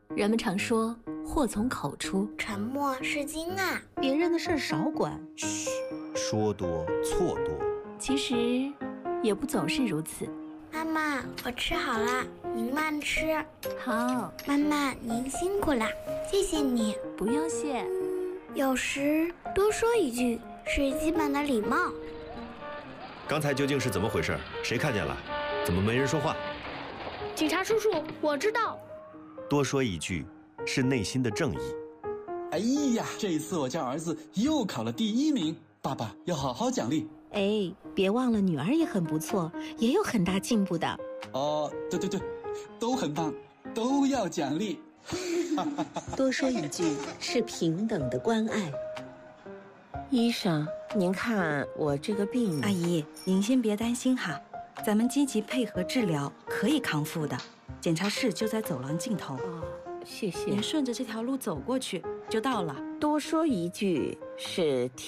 人们常说祸从口出， 沉默是金啊。 别人的事儿少管。 嘘，说多错多。 其实也不总是如此。 妈妈，我吃好了，您慢吃。 好， 妈妈，您辛苦了，谢谢你。 不用谢。 有时多说一句是基本的礼貌。 刚才究竟是怎么回事？谁看见了？怎么没人说话？ 警察叔叔，我知道。 多说一句是内心的正义。 哎呀，这一次我家儿子又考了第1名，爸爸要好好奖励。 哎，别忘了女儿也很不错，也有很大进步的。 哦，对，都很棒，都要奖励。 多说一句是平等的关爱。 医生，您看我这个病…… 阿姨，您先别担心哈，咱们积极配合治疗，可以康复的。检查室就在走廊尽头。 哦，谢谢。 您顺着这条路走过去就到了。 多说一句是